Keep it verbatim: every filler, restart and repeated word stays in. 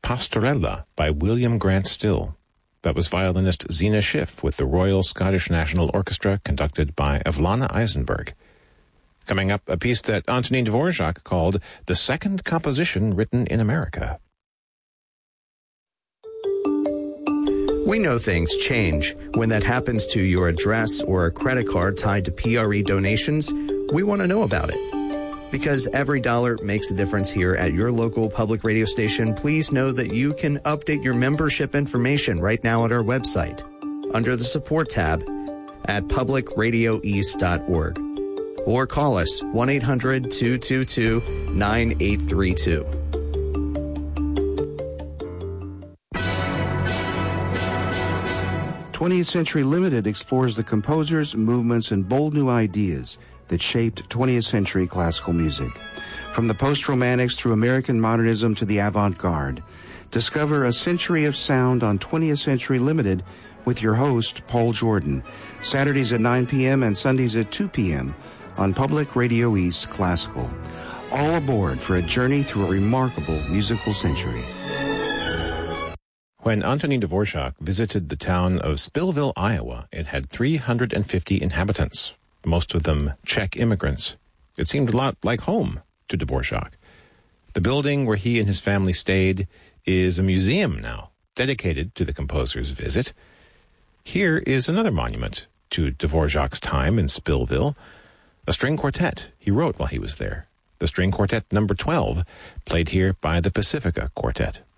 Pastorella by William Grant Still. That was violinist Zena Schiff with the Royal Scottish National Orchestra, conducted by Evlana Eisenberg. Coming up, a piece that Antonin Dvorak called the second composition written in America. We know things change. When that happens to your address or a credit card tied to P R E donations, we want to know about it. Because every dollar makes a difference here at your local public radio station, please know that you can update your membership information right now at our website under the support tab at public radio east dot org. Or call us one eight hundred two two two nine eight three two. twentieth Century Limited explores the composers, movements, and bold new ideas that shaped twentieth century classical music. From the post-romantics through American modernism to the avant-garde, discover a century of sound on twentieth Century Limited with your host, Paul Jordan, Saturdays at nine p.m. and Sundays at two p.m. on Public Radio East Classical. All aboard for a journey through a remarkable musical century. When Antonin Dvorak visited the town of Spillville, Iowa, it had three hundred fifty inhabitants, most of them Czech immigrants. It seemed a lot like home to Dvorak. The building where he and his family stayed is a museum now, dedicated to the composer's visit. Here is another monument to Dvorak's time in Spillville, a string quartet he wrote while he was there. The string quartet number twelve, played here by the Pacifica Quartet.